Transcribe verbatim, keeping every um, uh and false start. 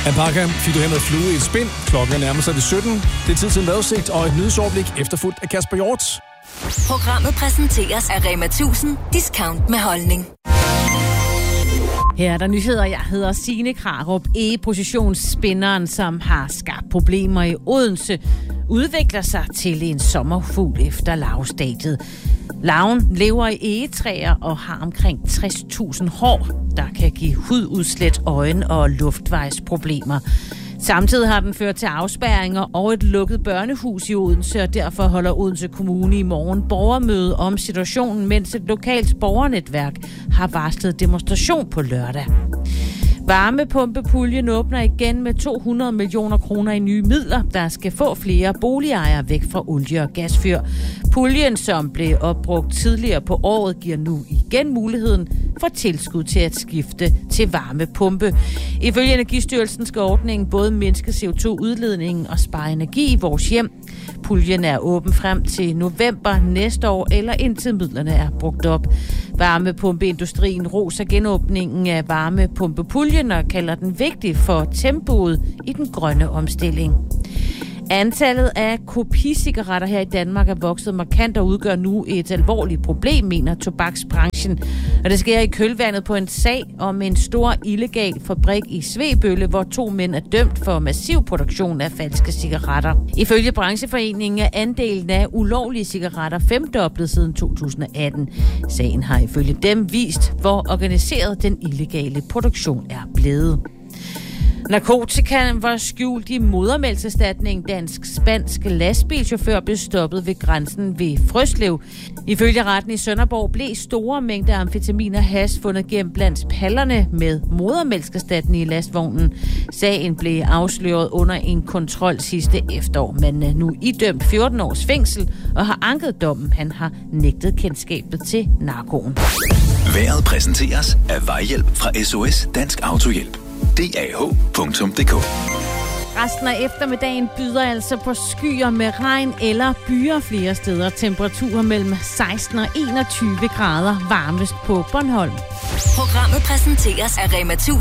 Alpaca fik du her med flue i et spind. Klokken er nærmer sig det sytten. Det er tid til en vejrudsigt og et nyhedsoverblik efterfulgt af Kasper Hjort. Programmet præsenteres af Rema tusind. Discount med holdning. Her er der nyheder. Jeg hedder Signe Krarup. E-positionsspinderen, som har skabt problemer i Odense, udvikler sig til en sommerfugl efter larvestadiet. Larven lever i egetræer og har omkring tres tusind hår, der kan give hududslæt, øjen- og luftvejsproblemer. Samtidig har den ført til afspærringer og et lukket børnehus i Odense, og derfor holder Odense Kommune i morgen borgermøde om situationen, mens et lokalt borgernetværk har varslet demonstration på lørdag. Varmepumpepuljen åbner igen med to hundrede millioner kroner i nye midler, der skal få flere boligejere væk fra olie- og gasfyr. Puljen, som blev opbrugt tidligere på året, giver nu igen muligheden for tilskud til at skifte til varmepumpe. Ifølge Energistyrelsen skal ordningen både mindske C O to udledningen og spare energi i vores hjem. Puljen er åben frem til november næste år, eller indtil midlerne er brugt op. Varmepumpeindustrien roser genåbningen af varmepumpepuljen og kalder den vigtig for tempoet i den grønne omstilling. Antallet af kopicigaretter her i Danmark er vokset markant og udgør nu et alvorligt problem, mener tobaksbranchen. Og det sker i kølvandet på en sag om en stor illegal fabrik i Svebølle, hvor to mænd er dømt for massiv produktion af falske cigaretter. Ifølge brancheforeningen er andelen af ulovlige cigaretter femdoblet siden to tusind atten. Sagen har ifølge dem vist, hvor organiseret den illegale produktion er blevet. Narkotikaen var skjult i modermælkserstatning. Dansk-spansk lastbilchauffør blev stoppet ved grænsen ved Frøslev. Ifølge retten i Sønderborg blev store mængder amfetamin og hash fundet gennem blandt pallerne med modermælkserstatning i lastvognen. Sagen blev afsløret under en kontrol sidste efterår. Man er nu idømt fjorten års fængsel og har anket dommen. Han har nægtet kendskabet til narkoen. Vejret præsenteres af Vejhjælp fra S O S Dansk Autohjælp. D A H punktum d k. Resten af eftermiddagen byder altså på skyer med regn eller byer flere steder. Temperaturer mellem seksten og enogtyve grader, varmest på Bornholm. Programmet præsenteres af Rema tusind.